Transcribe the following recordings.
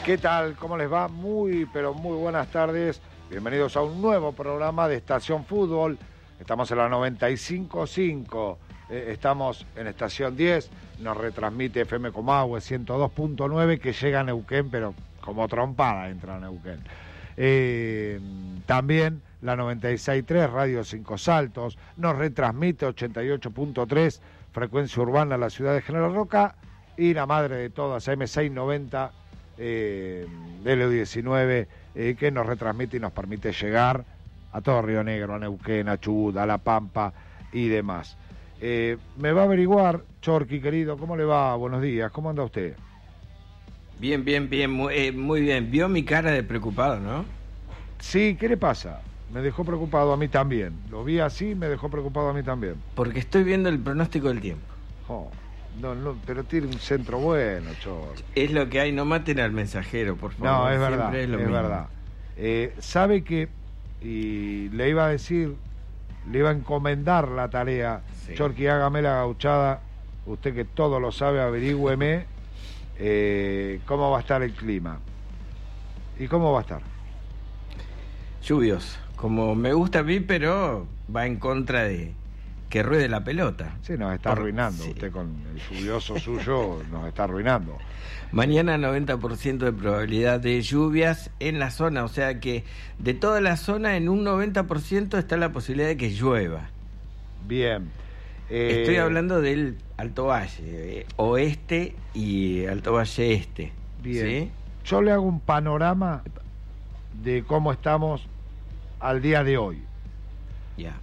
¿Qué tal? ¿Cómo les va? Muy, pero muy buenas tardes. Bienvenidos a un nuevo programa de Estación Fútbol. Estamos en la 95.5, estamos en Estación 10, nos retransmite FM Comahue 102.9 que llega a Neuquén, pero como trompada entra a Neuquén. También la 96.3, Radio 5 Saltos, nos retransmite 88.3, frecuencia urbana, la ciudad de General Roca, y la madre de todas, M690, DLU19, que nos retransmite y nos permite llegar a todo Río Negro, a Neuquén, a Chubut, a La Pampa y demás. Me va a averiguar, Chorqui querido, ¿cómo le va? Buenos días, ¿cómo anda usted? Bien, muy bien. ¿Vio mi cara de preocupado, no? Sí, ¿qué le pasa? Me dejó preocupado a mí también. Lo vi así, me dejó preocupado a mí también. Porque estoy viendo el pronóstico del tiempo. No, pero tiene un centro bueno, Chorqui. Es lo que hay, no maten al mensajero, por favor. No, es verdad, es mismo. Verdad. Sabe que, y le iba a decir, le iba a encomendar la tarea, sí. Chorqui, hágame la gauchada, usted que todo lo sabe, averígüeme cómo va a estar el clima. ¿Y cómo va a estar? Lluvioso, como me gusta a mí, pero va en contra de que ruede la pelota. Sí, nos está arruinando, sí. Usted con el lluvioso suyo nos está arruinando. Mañana 90% de probabilidad de lluvias en la zona, o sea que de toda la zona en un 90% está la posibilidad de que llueva. Bien. Estoy hablando del Alto Valle, oeste y Alto Valle este. Bien. ¿Sí? Yo le hago un panorama de cómo estamos al día de hoy. Ya.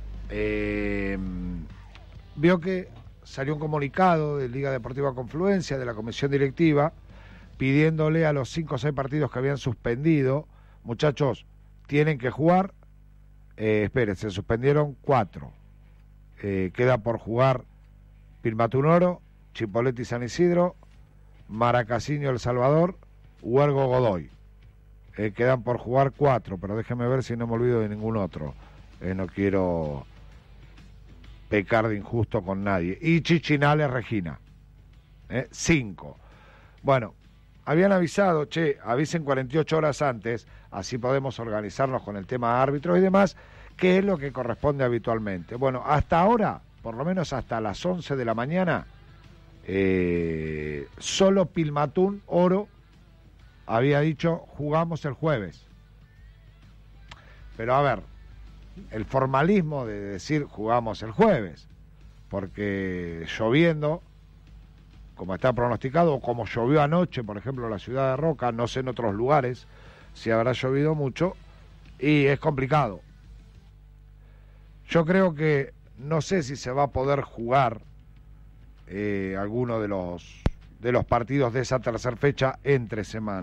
Vio que salió un comunicado de Liga Deportiva Confluencia, de la comisión directiva, pidiéndole a los 5 o 6 partidos que habían suspendido, muchachos, tienen que jugar. Se suspendieron 4. Queda por jugar Pilmatunoro, Chipoleti San Isidro, Maracasinho El Salvador, Huergo Godoy. Quedan por jugar 4, pero déjeme ver si no me olvido de ningún otro. No quiero pecar de injusto con nadie. Y Chichinales Regina. 5. Bueno, habían avisado, avisen 48 horas antes, así podemos organizarnos con el tema árbitros y demás, que es lo que corresponde habitualmente. Bueno, hasta ahora, por lo menos hasta las 11 de la mañana, solo Pilmatún Oro había dicho jugamos el jueves. Pero a ver, el formalismo de decir jugamos el jueves, porque lloviendo, como está pronosticado, o como llovió anoche, por ejemplo, en la ciudad de Roca, no sé en otros lugares si habrá llovido mucho, y es complicado. Yo creo que no sé si se va a poder jugar alguno de los partidos de esa tercera fecha entre semana.